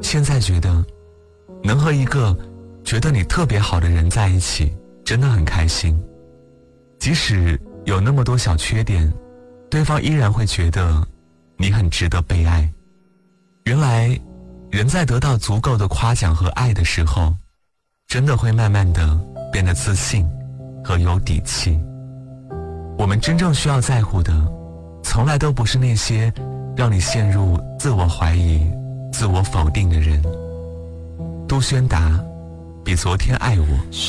现在觉得能和一个觉得你特别好的人在一起真的很开心，即使有那么多小缺点，对方依然会觉得你很值得被爱。原来人在得到足够的夸奖和爱的时候，真的会慢慢的变得自信和有底气。我们真正需要在乎的从来都不是那些让你陷入自我怀疑自我否定的人。杜宣达比昨天爱我。